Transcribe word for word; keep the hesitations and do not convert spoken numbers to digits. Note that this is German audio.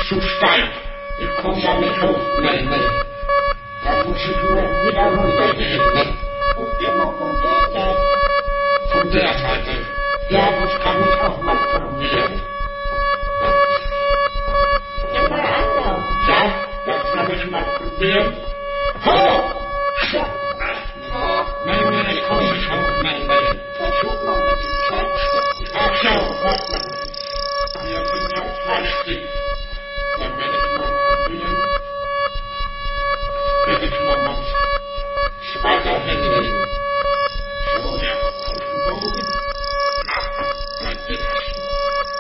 zu steil. Ich komm da nicht hoch, nee, nee. Da muss ich nur wieder runtergehen, ne? Und immer von der Seite. Von der Seite. Ja, das kann